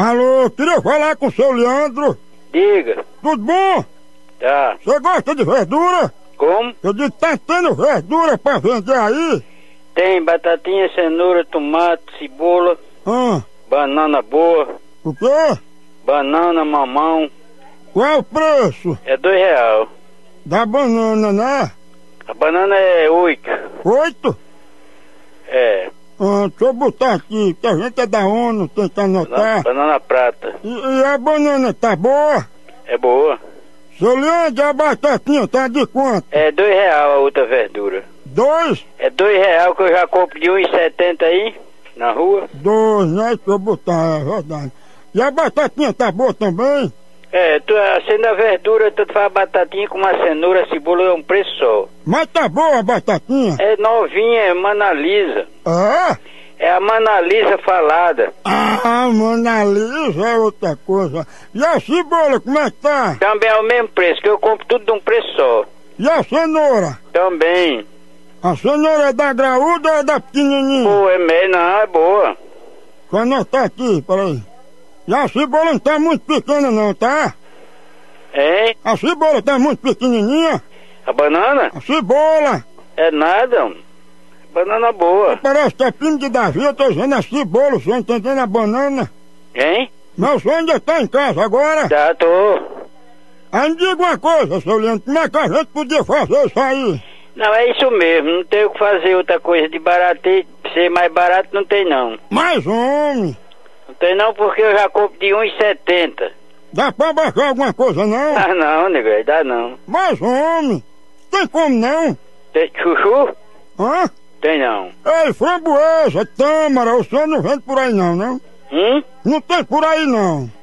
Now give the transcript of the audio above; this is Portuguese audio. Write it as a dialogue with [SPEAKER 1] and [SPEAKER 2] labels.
[SPEAKER 1] Alô, queria falar com o seu Leandro.
[SPEAKER 2] Diga.
[SPEAKER 1] Tudo bom?
[SPEAKER 2] Tá.
[SPEAKER 1] Você gosta de verdura?
[SPEAKER 2] Como?
[SPEAKER 1] Eu digo, tá tendo verdura pra vender aí?
[SPEAKER 2] Tem batatinha, cenoura, tomate, cebola, banana boa,
[SPEAKER 1] O quê?
[SPEAKER 2] banana, mamão.
[SPEAKER 1] Qual é o preço?
[SPEAKER 2] É R$2.
[SPEAKER 1] Da banana, né?
[SPEAKER 2] A banana é 8.
[SPEAKER 1] 8?
[SPEAKER 2] É.
[SPEAKER 1] Deixa eu botar aqui, que a gente é da ONU, tenta anotar.
[SPEAKER 2] Banana prata.
[SPEAKER 1] E a banana tá boa?
[SPEAKER 2] É boa.
[SPEAKER 1] Seu Leandro, a batatinha tá de quanto?
[SPEAKER 2] É R$2 a outra verdura.
[SPEAKER 1] 2?
[SPEAKER 2] É R$2 que eu já compro de 1,70 aí, na rua.
[SPEAKER 1] 2, né? Deixa eu botar, é verdade. E a batatinha tá boa também?
[SPEAKER 2] É, sendo a verdura, tu faz batatinha com uma cenoura, cebola, é um preço só.
[SPEAKER 1] Mas tá boa a batatinha?
[SPEAKER 2] É novinha, é Manalisa.
[SPEAKER 1] É?
[SPEAKER 2] É a Manalisa falada.
[SPEAKER 1] Ah, Mona Lisa é outra coisa. E a cebola, como é que tá?
[SPEAKER 2] Também é o mesmo preço, que eu compro tudo de um preço só.
[SPEAKER 1] E a cenoura?
[SPEAKER 2] Também.
[SPEAKER 1] A cenoura é da graúda ou é da pequenininha?
[SPEAKER 2] Pô, é meio, não, é boa.
[SPEAKER 1] Deixa eu anotar aqui, peraí. E a cebola não tá muito pequena não, tá?
[SPEAKER 2] Hein?
[SPEAKER 1] A cebola tá muito pequenininha?
[SPEAKER 2] A banana?
[SPEAKER 1] A cebola!
[SPEAKER 2] É nada. Banana boa.
[SPEAKER 1] Parece que é primo de Davi, eu tô dizendo a cebola, o senhor entendendo a banana?
[SPEAKER 2] Hein?
[SPEAKER 1] Mas o senhor ainda tá em casa agora?
[SPEAKER 2] Tá, tô.
[SPEAKER 1] Aí me diga uma coisa, seu Leandro, como é que a gente podia fazer isso aí?
[SPEAKER 2] Não, é isso mesmo, não tem o que fazer outra coisa de barato, ser mais barato não tem não.
[SPEAKER 1] Mais homem!
[SPEAKER 2] Não tem não porque eu já compro de 1,70.
[SPEAKER 1] Dá pra baixar alguma coisa não?
[SPEAKER 2] Ah não, nego, dá não.
[SPEAKER 1] Mais homem! Tem como não?
[SPEAKER 2] Tem chuchu?
[SPEAKER 1] Hã?
[SPEAKER 2] Tem não.
[SPEAKER 1] Ei, framboesa, tâmara, o senhor não vende por aí não, não?
[SPEAKER 2] Hum?
[SPEAKER 1] Não tem por aí não.